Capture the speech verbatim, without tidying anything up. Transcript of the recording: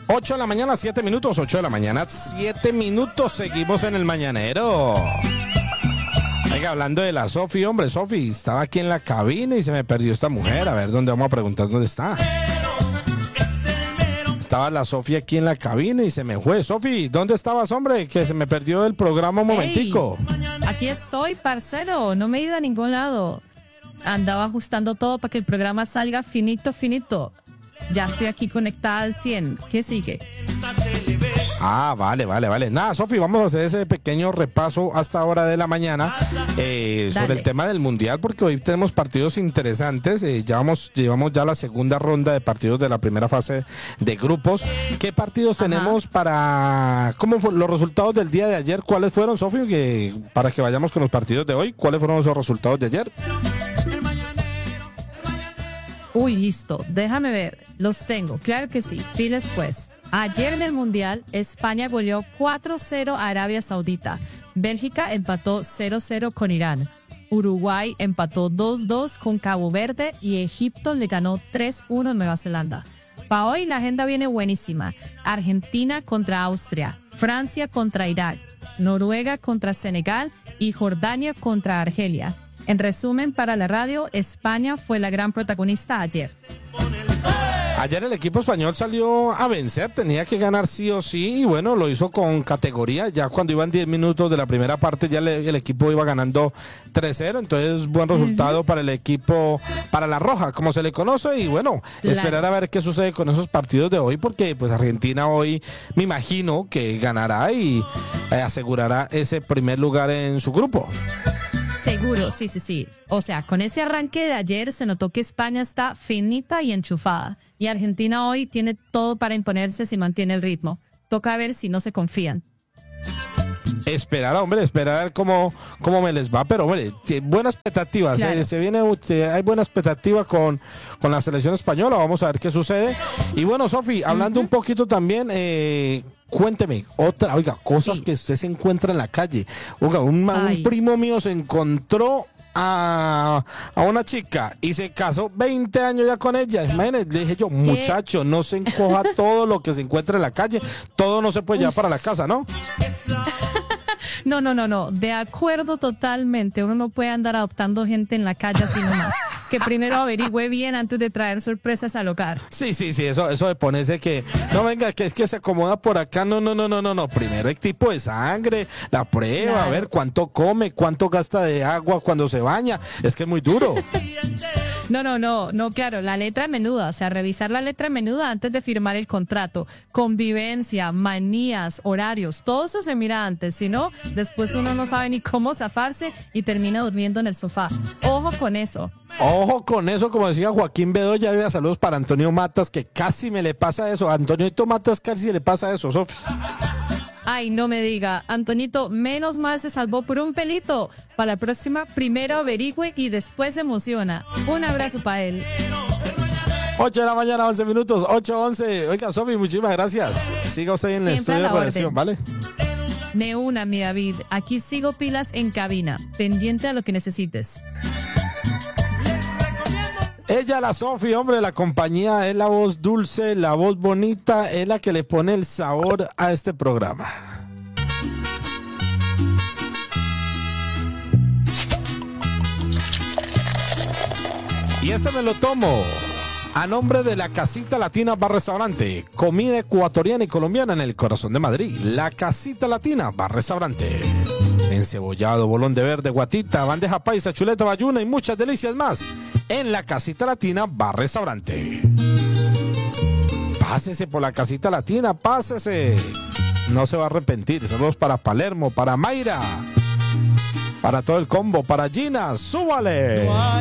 ocho de la mañana, siete minutos, ocho de la mañana, siete minutos, seguimos en el mañanero. Oiga, hablando de la Sofi, hombre, Sofi, estaba aquí en la cabina y se me perdió esta mujer, a ver dónde vamos a preguntar dónde está. Estaba la Sofi aquí en la cabina y se me fue. Sofi, ¿dónde estabas, hombre? Que se me perdió el programa un momentico. Hey, aquí estoy, parcero, no me he ido a ningún lado. Andaba ajustando todo para que el programa salga finito, finito. Ya estoy aquí conectada al cien. ¿Qué sigue? Ah, vale, vale, vale. Nada, Sofi, vamos a hacer ese pequeño repaso hasta ahora de la mañana eh, sobre el tema del Mundial, porque hoy tenemos partidos interesantes. Eh, ya vamos, llevamos ya la segunda ronda de partidos de la primera fase de grupos. ¿Qué partidos Ajá. tenemos para... ¿Cómo fueron los resultados del día de ayer? ¿Cuáles fueron, Sofi? Que, para que vayamos con los partidos de hoy. ¿Cuáles fueron esos resultados de ayer? Uy, listo. Déjame ver. Los tengo. Claro que sí. Piles pues. Ayer en el Mundial, España goleó cuatro cero a Arabia Saudita. Bélgica empató cero cero con Irán. Uruguay empató dos dos con Cabo Verde y Egipto le ganó tres uno a Nueva Zelanda. Para hoy la agenda viene buenísima. Argentina contra Austria, Francia contra Irak, Noruega contra Senegal y Jordania contra Argelia. En resumen, para la radio, España fue la gran protagonista ayer. Ayer el equipo español salió a vencer, tenía que ganar sí o sí, y bueno, lo hizo con categoría. Ya cuando iban diez minutos de la primera parte, ya le, el equipo iba ganando tres cero, entonces buen resultado uh-huh. para el equipo, para la Roja, como se le conoce, y bueno, claro. esperar a ver qué sucede con esos partidos de hoy, porque pues Argentina hoy me imagino que ganará y eh, asegurará ese primer lugar en su grupo. Seguro, sí, sí, sí. O sea, con ese arranque de ayer se notó que España está finita y enchufada. Y Argentina hoy tiene todo para imponerse si mantiene el ritmo. Toca ver si no se confían. Esperar, hombre, esperar cómo, cómo me les va, pero hombre, buena expectativa, claro. se, se viene, se, hay buena expectativa con, con la selección española, vamos a ver qué sucede. Y bueno, Sofi, hablando uh-huh. un poquito también, eh, cuénteme, otra, oiga, cosas sí. que usted se encuentra en la calle. Oiga, un, un primo mío se encontró a, a una chica y se casó veinte años ya con ella. Imagínate, le dije yo, muchacho, no se encoja todo lo que se encuentra en la calle, todo no se puede llevar para la casa, ¿no? No, no, no, no, de acuerdo totalmente. Uno no puede andar adoptando gente en la calle así nomás. Que primero averigüe bien antes de traer sorpresas al hogar. Sí, sí, sí, eso, eso de ponerse que, no venga, que es que se acomoda por acá, no, no, no, no, no, no, primero el tipo de sangre, la prueba, claro. a ver cuánto come, cuánto gasta de agua cuando se baña, es que es muy duro. No, no, no, no, claro, la letra menuda, o sea, revisar la letra menuda antes de firmar el contrato, convivencia, manías, horarios, todo eso se mira antes, si no, después uno no sabe ni cómo zafarse y termina durmiendo en el sofá. Ojo con eso. Ojo con eso, como decía Joaquín Bedoya, había saludos para Antonio Matas, que casi me le pasa eso, a Antonito Matas casi le pasa eso, Sofi. Ay, no me diga, Antonito, menos mal se salvó por un pelito. Para la próxima, primero averigüe y después se emociona. Un abrazo para él. ocho de la mañana, once minutos, ocho once. Oiga, Sofi, muchísimas gracias. Siga usted en el estudio de redacción, ¿vale? De una, mi David. Aquí sigo pilas en cabina, pendiente a lo que necesites. Ella, la Sofi, hombre, la compañía, es la voz dulce, la voz bonita, es la que le pone el sabor a este programa. Y este me lo tomo a nombre de la Casita Latina Bar Restaurante, comida ecuatoriana y colombiana en el corazón de Madrid. La Casita Latina Bar Restaurante. Encebollado, bolón de verde, guatita, bandeja paisa, chuleta bayuna y muchas delicias más en la Casita Latina Bar Restaurante. Pásese por la Casita Latina, pásese. No se va a arrepentir. Saludos para Palermo, para Mayra, para todo el combo, para Gina, súbale.